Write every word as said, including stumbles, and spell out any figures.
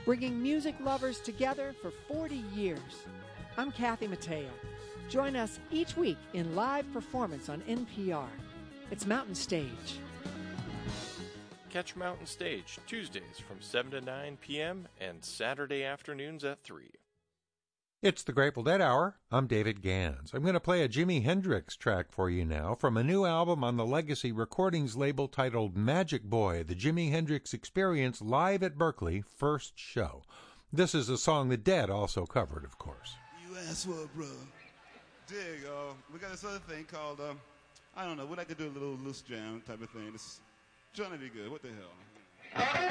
bringing music lovers together for forty years. I'm Kathy Mateo. Join us each week in live performance on N P R. It's Mountain Stage. Catch Mountain Stage Tuesdays from seven to nine p.m. and Saturday afternoons at three. It's the Grateful Dead Hour. I'm David Gans. I'm going to play a Jimi Hendrix track for you now from a new album on the Legacy Recordings label titled Magic Boy, the Jimi Hendrix Experience Live at Berkeley First Show. This is a song the Dead also covered, of course. You asked for it, bro. Dig, uh, we got this other thing called, uh, I don't know, we'd like to do a little loose jam type of thing. It's trying to be good. What the hell?